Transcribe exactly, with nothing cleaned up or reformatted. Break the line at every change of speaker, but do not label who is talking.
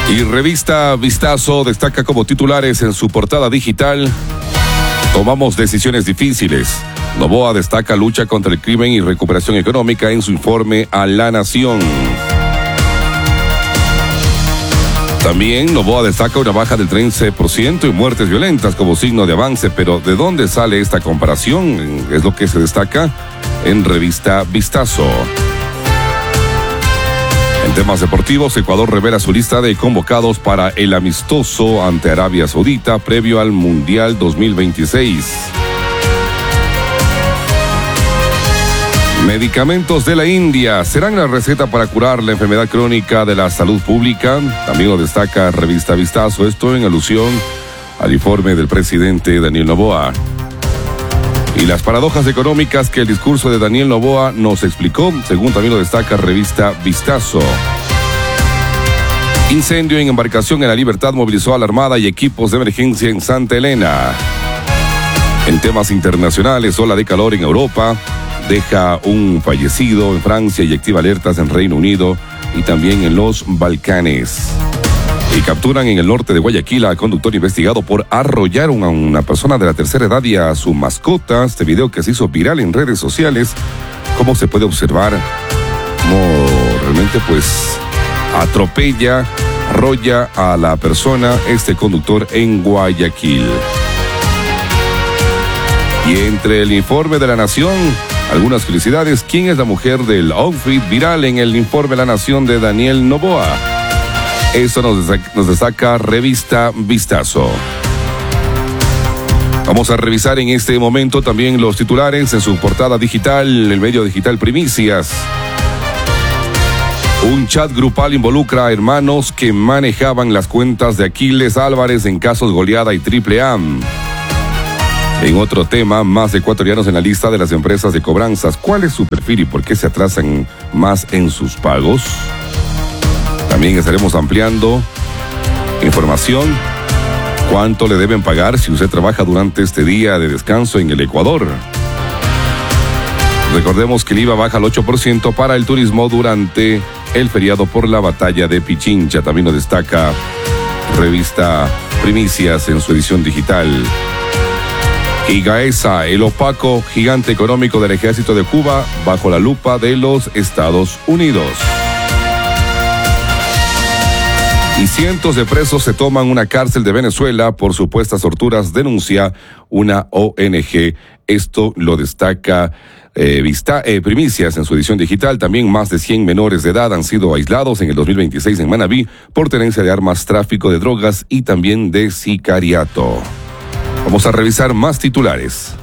Y revista Vistazo destaca como titulares en su portada digital: tomamos decisiones difíciles. Noboa destaca lucha contra el crimen y recuperación económica en su informe a La Nación. También Noboa destaca una baja del trece por ciento en muertes violentas como signo de avance, pero ¿de dónde sale esta comparación? Es lo que se destaca en revista Vistazo. En temas deportivos, Ecuador revela su lista de convocados para el amistoso ante Arabia Saudita previo al Mundial dos mil veintiséis. Medicamentos de la India serán la receta para curar la enfermedad crónica de la salud pública. También lo destaca revista Vistazo, esto en alusión al informe del presidente Daniel Noboa. Y las paradojas económicas que el discurso de Daniel Noboa nos explicó, según también lo destaca revista Vistazo. Incendio en embarcación en La Libertad movilizó a la Armada y equipos de emergencia en Santa Elena. En temas internacionales, ola de calor en Europa deja un fallecido en Francia y activa alertas en Reino Unido y también en los Balcanes. Y capturan en el norte de Guayaquil a conductor investigado por arrollar a una persona de la tercera edad y a su mascota. Este video que se hizo viral en redes sociales, como se puede observar, como realmente pues atropella, arrolla a la persona, este conductor en Guayaquil. Y entre el informe de La Nación, algunas felicidades. ¿Quién es la mujer del outfit viral en el informe de La Nación de Daniel Noboa? Eso nos destaca, nos destaca revista Vistazo. Vamos a revisar en este momento también los titulares en su portada digital, el medio digital Primicias. Un chat grupal involucra a hermanos que manejaban las cuentas de Aquiles Álvarez en casos goleada y triple A. En otro tema, más ecuatorianos en la lista de las empresas de cobranzas. ¿Cuál es su perfil y por qué se atrasan más en sus pagos? También estaremos ampliando información. ¿Cuánto le deben pagar si usted trabaja durante este día de descanso en el Ecuador? Recordemos que el I V A baja al ocho por ciento para el turismo durante el feriado por la batalla de Pichincha. También lo destaca revista Primicias en su edición digital. Y Gaesa, el opaco gigante económico del ejército de Cuba, bajo la lupa de los Estados Unidos. Y cientos de presos se toman una cárcel de Venezuela por supuestas torturas, denuncia una O N G. Esto lo destaca eh, Vista, eh, Primicias en su edición digital. También más de cien menores de edad han sido aislados en el dos mil veintiséis en Manabí por tenencia de armas, tráfico de drogas y también de sicariato. Vamos a revisar más titulares.